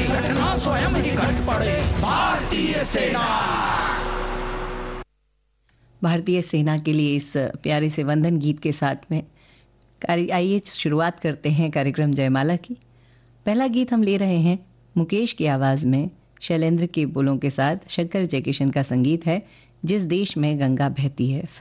घटना स्वयं ही घट पड़े। भारतीय सेना। भारतीय सेना के लिए इस प्यारे से वंदन गीत के साथ में आइए शुरुआत करते हैं कार्यक्रम जयमाला की। पहला गीत हम ले रहे हैं मुकेश की आवाज़ में, शैलेंद्र के बोलों के साथ शंकर जयकिशन का संगीत है, जिस देश में गंगा बहती है।